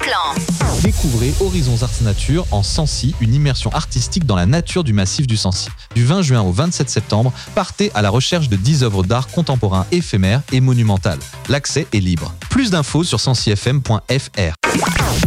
Clan. Découvrez Horizons Arts Nature en Sancy, une immersion artistique dans la nature du massif du Sancy. Du 20 juin au 27 septembre, partez à la recherche de 10 œuvres d'art contemporain éphémères et monumentales. L'accès est libre. Plus d'infos sur sancyfm.fr.